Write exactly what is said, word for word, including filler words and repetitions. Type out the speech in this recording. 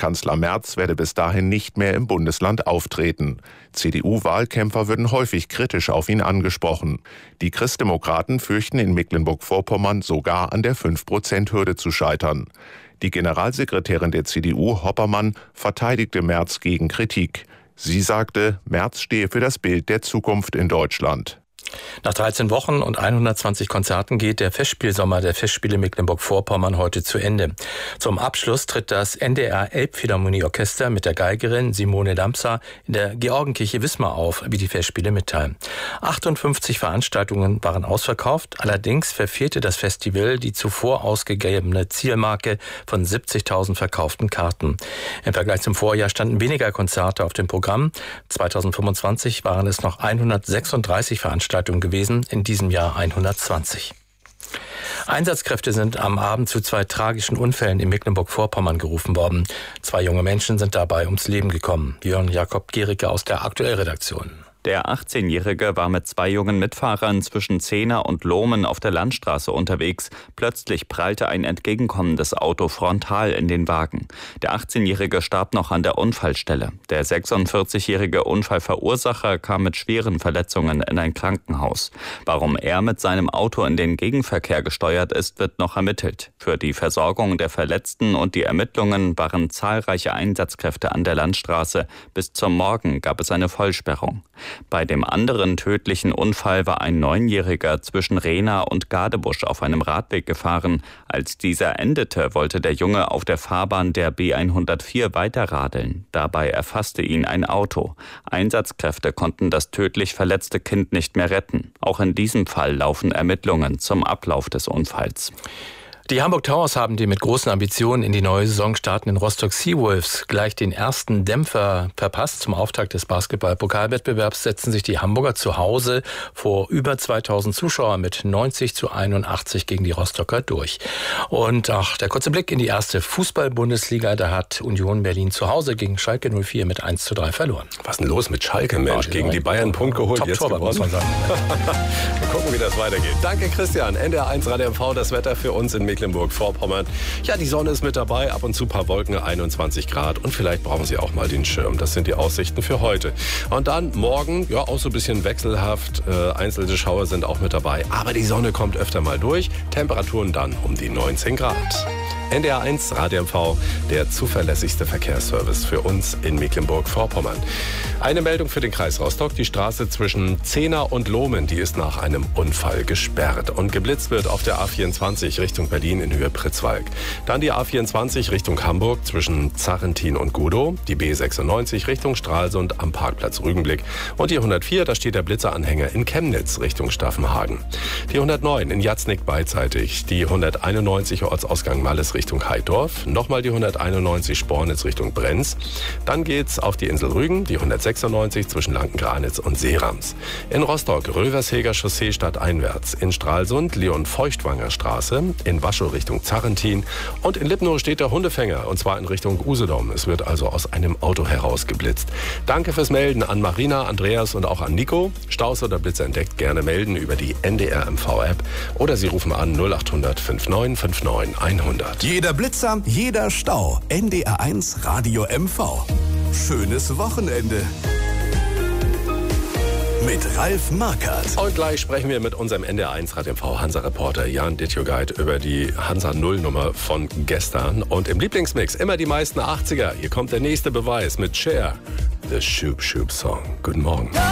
Kanzler Merz werde bis dahin nicht mehr im Bundesland auftreten. C D U-Wahlkämpfer würden häufig kritisch auf ihn angesprochen. Die Christdemokraten fürchten in Mecklenburg-Vorpommern sogar an der fünf Prozent Hürde zu scheitern. Die Generalsekretärin der C D U, Hoppermann, verteidigte Merz gegen Kritik. Sie sagte, Merz stehe für das Bild der Zukunft in Deutschland. Nach dreizehn Wochen und hundertzwanzig Konzerten geht der Festspielsommer der Festspiele Mecklenburg-Vorpommern heute zu Ende. Zum Abschluss tritt das N D R Elbphilharmonieorchester mit der Geigerin Simone Lamsa in der Georgenkirche Wismar auf, wie die Festspiele mitteilen. achtundfünfzig Veranstaltungen waren ausverkauft, allerdings verfehlte das Festival die zuvor ausgegebene Zielmarke von siebzigtausend verkauften Karten. Im Vergleich zum Vorjahr standen weniger Konzerte auf dem Programm. zweitausendfünfundzwanzig waren es noch hundertsechsunddreißig Veranstaltungen gewesen, in diesem Jahr hundertzwanzig. Einsatzkräfte sind am Abend zu zwei tragischen Unfällen in Mecklenburg-Vorpommern gerufen worden. Zwei junge Menschen sind dabei ums Leben gekommen. Jörn Jakob Gericke aus der Aktuellredaktion. Der achtzehnjährige war mit zwei jungen Mitfahrern zwischen Zehner und Lohmen auf der Landstraße unterwegs. Plötzlich prallte ein entgegenkommendes Auto frontal in den Wagen. Der achtzehnjährige starb noch an der Unfallstelle. Der sechsundvierzigjährige Unfallverursacher kam mit schweren Verletzungen in ein Krankenhaus. Warum er mit seinem Auto in den Gegenverkehr gesteuert ist, wird noch ermittelt. Für die Versorgung der Verletzten und die Ermittlungen waren zahlreiche Einsatzkräfte an der Landstraße. Bis zum Morgen gab es eine Vollsperrung. Bei dem anderen tödlichen Unfall war ein Neunjähriger zwischen Rehna und Gadebusch auf einem Radweg gefahren. Als dieser endete, wollte der Junge auf der Fahrbahn der B hundertvier weiterradeln. Dabei erfasste ihn ein Auto. Einsatzkräfte konnten das tödlich verletzte Kind nicht mehr retten. Auch in diesem Fall laufen Ermittlungen zum Ablauf des Unfalls. Die Hamburg Towers haben die mit großen Ambitionen in die neue Saison startenden Rostock Seawolves gleich den ersten Dämpfer verpasst. Zum Auftakt des Basketball-Pokalwettbewerbs setzen sich die Hamburger zu Hause vor über zweitausend Zuschauern mit neunzig zu einundachtzig gegen die Rostocker durch. Und ach, der kurze Blick in die erste Fußball-Bundesliga, da hat Union Berlin zu Hause gegen Schalke null vier mit eins zu drei verloren. Was ist denn los mit Schalke, Mensch? Ja, gegen die Bayern Punkt geholt, Top jetzt Torwart, gewonnen. muss man sagen. Wir gucken, wie das weitergeht. Danke, Christian. N D R eins Radio M V, das Wetter für uns in Mecklenburg-Vorpommern. Ja, die Sonne ist mit dabei, ab und zu ein paar Wolken, einundzwanzig Grad. Und vielleicht brauchen Sie auch mal den Schirm. Das sind die Aussichten für heute. Und dann morgen, ja, auch so ein bisschen wechselhaft. Äh, einzelne Schauer sind auch mit dabei. Aber die Sonne kommt öfter mal durch. Temperaturen dann um die neunzehn Grad. N D R eins Radio M V, der zuverlässigste Verkehrsservice für uns in Mecklenburg-Vorpommern. Eine Meldung für den Kreis Rostock. Die Straße zwischen Zehner und Lohmen, die ist nach einem Unfall gesperrt. Und geblitzt wird auf der A vierundzwanzig Richtung Berlin in Höhe Pritzwalk. Dann die A vierundzwanzig Richtung Hamburg zwischen Zarrentin und Gudow. Die B sechsundneunzig Richtung Stralsund am Parkplatz Rügenblick. Und die hundertvier, da steht der Blitzeranhänger in Chemnitz Richtung Staffenhagen. Die hundertneun in Jatznick beidseitig. Die hunderteinundneunzig Ortsausgang Malles Richtung Heidorf. Nochmal die hunderteinundneunzig Spornitz Richtung Brenz. Dann geht's auf die Insel Rügen, die hundertsechsundneunzig zwischen Lanken-Granitz und Seerams. In Rostock Röversheger Chaussee stadteinwärts. In Stralsund Leon-Feuchtwanger Straße. In Waschow Richtung Zarrentin. Und in Lipnow steht der Hundefänger, und zwar in Richtung Usedom. Es wird also aus einem Auto heraus geblitzt. Danke fürs Melden an Marina, Andreas und auch an Nico. Staus oder Blitze entdeckt, gerne melden über die N D R M V-App. Oder Sie rufen an null acht hundert neunundfünfzig neunundfünfzig hundert. Jeder Blitzer, jeder Stau. N D R eins Radio M V. Schönes Wochenende. Mit Ralf Markert. Und gleich sprechen wir mit unserem N D R eins Radio M V Hansa-Reporter Jan Ditjoguide über die Hansa-Null-Nummer von gestern. Und im Lieblingsmix immer die meisten achtziger. Hier kommt der nächste Beweis mit Cher. The Shoop Shoop Song. Guten Morgen.